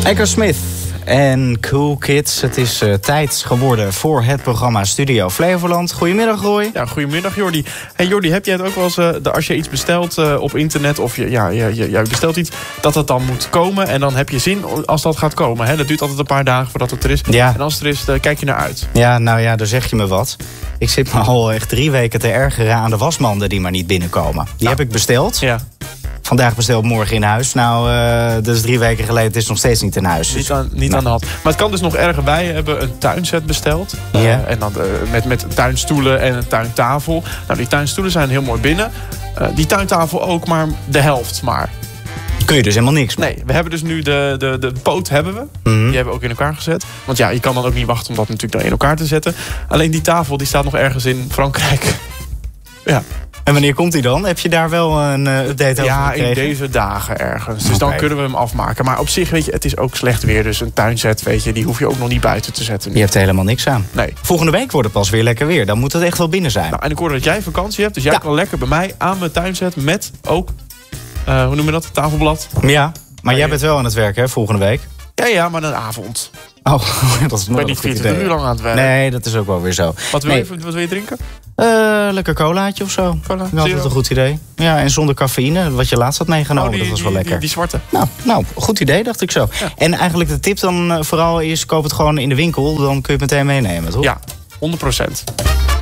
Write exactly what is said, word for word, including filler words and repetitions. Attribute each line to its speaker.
Speaker 1: Echo Smith en Cool Kids. Het is uh, tijd geworden voor het programma Studio Flevoland. Goedemiddag, Roy.
Speaker 2: Ja, goedemiddag, Jordi. Hey Jordi, heb jij het ook wel eens, uh, als je iets bestelt uh, op internet of je, ja, je, je, je bestelt iets, dat het dan moet komen en dan heb je zin als dat gaat komen. Hè? Dat duurt altijd een paar dagen voordat het er is.
Speaker 1: Ja.
Speaker 2: En als het er is, uh, kijk je naar uit.
Speaker 1: Ja, nou ja, daar zeg je me wat. Ik zit me al echt drie weken te ergeren aan de wasmanden die maar niet binnenkomen. Die
Speaker 2: nou.
Speaker 1: heb ik besteld.
Speaker 2: Ja.
Speaker 1: Vandaag besteld, morgen in huis. Nou, uh, dat is drie weken geleden. Het is nog steeds niet in huis.
Speaker 2: Niet, aan, niet
Speaker 1: nou.
Speaker 2: aan de hand. Maar het kan dus nog erger. Wij hebben een tuinset besteld.
Speaker 1: Ja.
Speaker 2: Uh, en dan uh, met, met tuinstoelen en een tuintafel. Nou, die tuinstoelen zijn heel mooi binnen. Uh, die tuintafel ook, maar de helft maar.
Speaker 1: Kun je dus helemaal niks mee.
Speaker 2: Nee, we hebben dus nu de, de, de poot hebben we.
Speaker 1: Mm-hmm.
Speaker 2: Die hebben we ook in elkaar gezet. Want ja, je kan dan ook niet wachten om dat natuurlijk dan in elkaar te zetten. Alleen die tafel die staat nog ergens in Frankrijk. Ja.
Speaker 1: En wanneer komt hij dan? Heb je daar wel een uh, update over
Speaker 2: Ja,
Speaker 1: gekregen?
Speaker 2: in deze dagen ergens. Dus
Speaker 1: Okay.
Speaker 2: dan kunnen we hem afmaken. Maar op zich, weet je, het is ook slecht weer. Dus een tuinzet, weet je, die hoef je ook nog niet buiten te zetten. Nu.
Speaker 1: Je hebt er helemaal niks aan.
Speaker 2: Nee.
Speaker 1: Volgende week wordt het pas weer lekker weer. Dan moet het echt wel binnen zijn.
Speaker 2: Nou, en ik hoorde dat jij vakantie hebt. Dus jij
Speaker 1: Ja.
Speaker 2: kan lekker bij mij aan mijn tuinzet met ook, uh, hoe noem je dat, tafelblad.
Speaker 1: Ja, maar
Speaker 2: Nee.
Speaker 1: jij bent wel aan het werk, hè, volgende week?
Speaker 2: Ja, ja, maar een avond.
Speaker 1: Oh, dat is
Speaker 2: Ik
Speaker 1: nog
Speaker 2: ben
Speaker 1: een
Speaker 2: niet
Speaker 1: goed
Speaker 2: vierentwintig
Speaker 1: idee.
Speaker 2: uur lang aan het werk.
Speaker 1: Nee, dat is ook wel weer zo.
Speaker 2: Wat wil,
Speaker 1: Nee.
Speaker 2: je, wat wil je drinken?
Speaker 1: Uh, lekker colaatje of zo.
Speaker 2: Cola,
Speaker 1: Dat is altijd
Speaker 2: zero.
Speaker 1: een goed idee. Ja, en zonder cafeïne, wat je laatst had meegenomen.
Speaker 2: Oh, die,
Speaker 1: dat was wel
Speaker 2: die,
Speaker 1: lekker.
Speaker 2: Die, die zwarte.
Speaker 1: Nou, nou, goed idee, dacht ik zo.
Speaker 2: Ja.
Speaker 1: En eigenlijk de tip dan uh, vooral is, koop het gewoon in de winkel. Dan kun je het meteen meenemen, toch?
Speaker 2: Ja, honderd procent.